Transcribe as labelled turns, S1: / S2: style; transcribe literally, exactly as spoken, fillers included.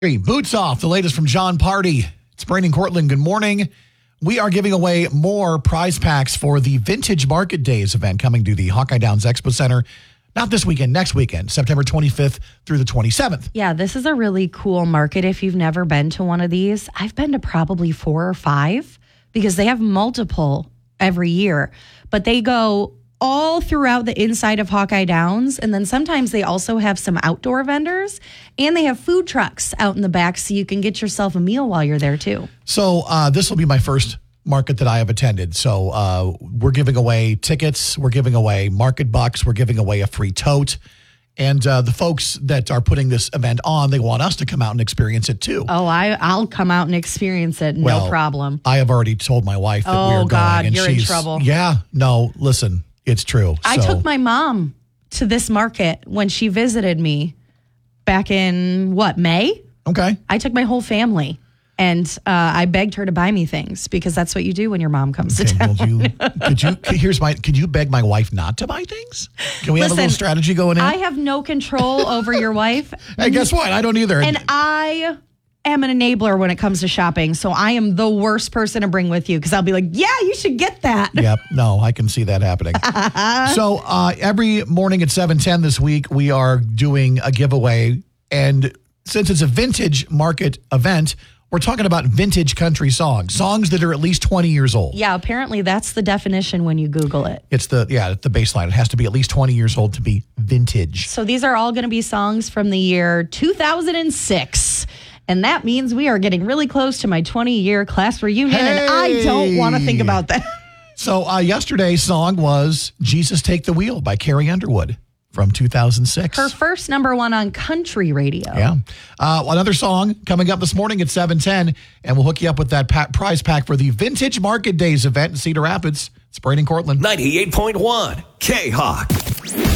S1: Hey, Boots Off, the latest from John Party. It's Brandon Cortland. Good morning. We are giving away more prize packs for the Vintage Market Days event coming to the Hawkeye Downs Expo Center. Not this weekend, next weekend, September twenty-fifth through the twenty-seventh.
S2: Yeah, this is a really cool market if you've never been to one of these. I've been to probably four or five because they have multiple every year, but they go all throughout the inside of Hawkeye Downs. And then sometimes they also have some outdoor vendors and they have food trucks out in the back so you can get yourself a meal while you're there too.
S1: So uh, this will be my first market that I have attended. So uh, we're giving away tickets. We're giving away market bucks. We're giving away a free tote. And uh, the folks that are putting this event on, they want us to come out and experience it too.
S2: Oh, I, I'll come out and experience it. No
S1: well,
S2: problem.
S1: I have already told my wife that
S2: oh,
S1: we're going.
S2: God,
S1: and
S2: you're
S1: she's,
S2: in trouble.
S1: Yeah, no, listen, it's true.
S2: I
S1: so.
S2: took my mom to this market when she visited me back in, what, May?
S1: Okay.
S2: I took my whole family. And uh, I begged her to buy me things because that's what you do when your mom comes
S1: okay,
S2: to town.
S1: Well, you, could you, here's my, could you beg my wife not to buy things? Can we
S2: Listen,
S1: have a little strategy going in?
S2: I have no control over your wife.
S1: Hey, guess what? I don't either.
S2: And I am an enabler when it comes to shopping. So I am the worst person to bring with you because I'll be like, yeah, you should get that.
S1: Yep. No, I can see that happening. So uh, every morning at seven ten this week, we are doing a giveaway. And since it's a vintage market event, we're talking about vintage country songs, songs that are at least twenty years old.
S2: Yeah, apparently that's the definition when you Google it.
S1: It's the, yeah, the baseline. It has to be at least twenty years old to be vintage.
S2: So these are all going to be songs from the year two thousand six. And that means we are getting really close to my twenty-year class reunion,
S1: hey!
S2: and I don't want to think about that.
S1: So uh, yesterday's song was Jesus Take the Wheel by Carrie Underwood from two thousand six.
S2: Her first number one on country radio.
S1: Yeah. Uh, another song coming up this morning at seven ten, and we'll hook you up with that pa- prize pack for the Vintage Market Days event in Cedar Rapids. It's Brandon Cortland.
S3: ninety-eight point one K-Hawk.